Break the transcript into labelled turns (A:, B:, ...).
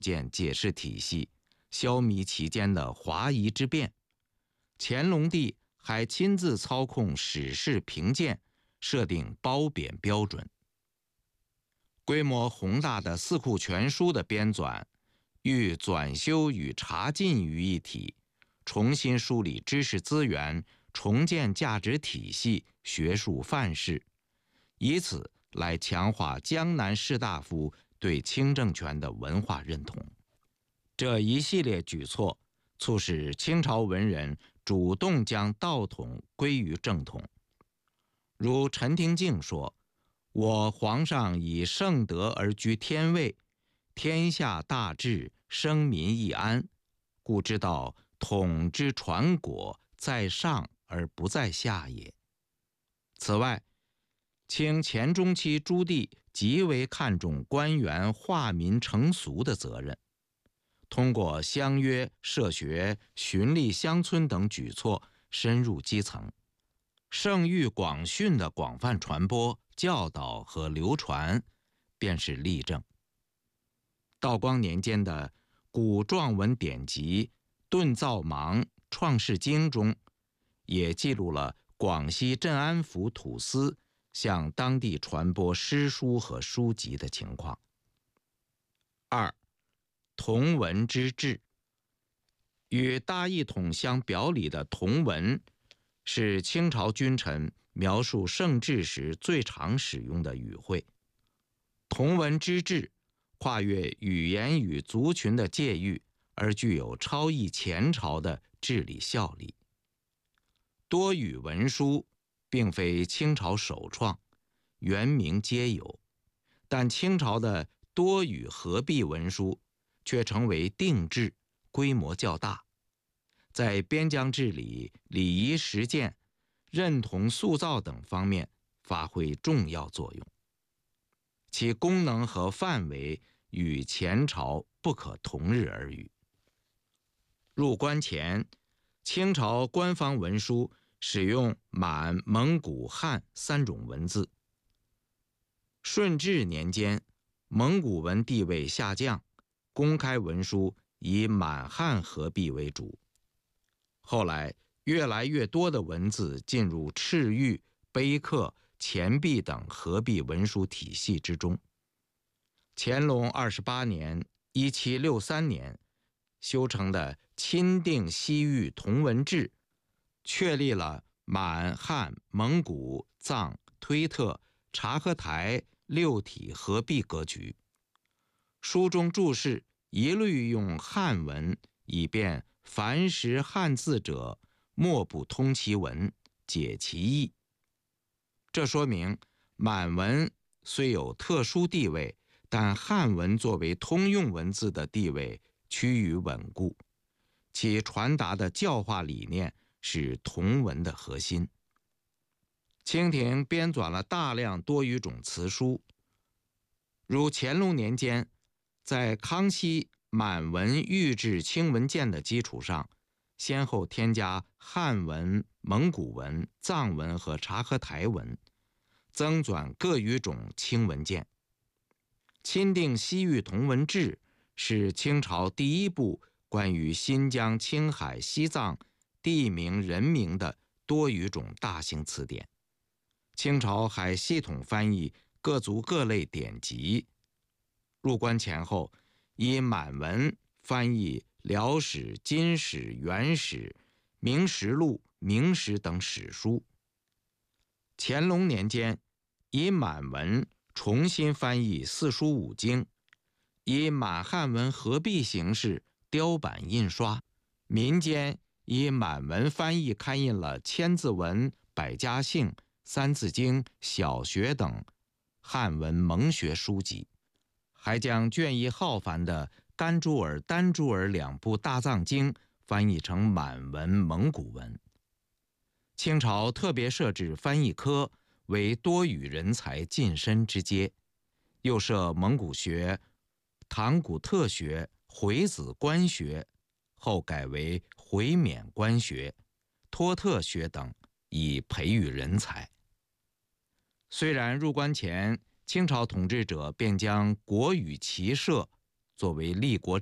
A: 建解释体系，消弭其间的华夷之辩。乾隆帝还亲自操控史事评鉴，设定褒贬标准。规模宏大的《四库全书》的编纂，欲纂修与查禁于一体，重新梳理知识资源，重建价值体系、学术范式，以此来强化江南士大夫对清政权的文化认同。这一系列举措促使清朝文人主动将道统归于正统。如陈廷敬说：“我皇上以圣德而居天位，天下大治，生民易安，故知道统之传国在上而不在下也。”此外，清前中期朱棣极为看重官员化民成俗的责任，通过乡约、设学、循吏乡村等举措深入基层，圣谕广训的广泛传播、教导和流传，便是例证。道光年间的古状文典籍《顿造芒创世经》中，也记录了广西镇安府土司向当地传播诗书和书籍的情况。二、同文之治。与大一统相表里的同文，是清朝君臣描述圣治时最常使用的语汇。同文之治跨越语言与族群的界域，而具有超越前朝的治理效力。多语文书并非清朝首创，元明皆有，但清朝的多语合璧文书却成为定制，规模较大，在边疆治理、礼仪实践、认同塑造等方面发挥重要作用，其功能和范围与前朝不可同日而语。入关前，清朝官方文书使用满、蒙古、汉三种文字。顺治年间，蒙古文地位下降，公开文书以满汉合璧为主。后来，越来越多的文字进入敕谕、碑刻、钱币等合璧文书体系之中。乾隆28年（1763年）修成的《钦定西域同文志》，确立了满、汉、蒙古、藏、推特、察合台六体合璧格局。书中注释一律用汉文，以便凡识汉字者莫不通其文，解其意。这说明满文虽有特殊地位，但汉文作为通用文字的地位趋于稳固，其传达的教化理念是同文的核心。清廷编纂了大量多语种词书，如乾隆年间，在康熙满文御制清文件的基础上，先后添加汉文、蒙古文、藏文和察合台文，增纂各语种清文件。钦定西域同文志是清朝第一部关于新疆、青海、西藏地名人名的多语种大型词典。清朝还系统翻译各族各类典籍。入关前后，以满文翻译辽史、金史、元史、明实录、明史等史书。乾隆年间，以满文重新翻译四书五经，以满汉文合璧形式雕版印刷。民间以满文翻译刊印了《千字文》《百家姓》《三字经》《小学》等汉文蒙学书籍，还将卷帙浩繁的甘珠尔、丹珠尔两部大藏经翻译成满文、蒙古文。清朝特别设置翻译科，为多语人才晋升之阶，又设蒙古学、唐古特学、回子官学，后改为回缅官学、托特学等，以培育人才。虽然入关前清朝统治者便将国语骑射作为立国